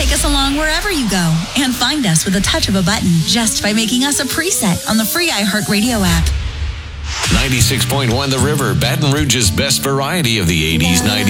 take us along wherever you go and find us with a touch of a button just by making us a preset on the free iHeartRadio app. 96.1 The River, Baton Rouge's best variety of the 80s, 90s.